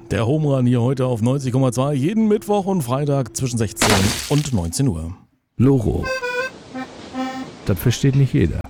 Der Home Run hier heute auf 90,2, jeden Mittwoch und Freitag zwischen 16 und 19 Uhr. Loro. Das versteht nicht jeder.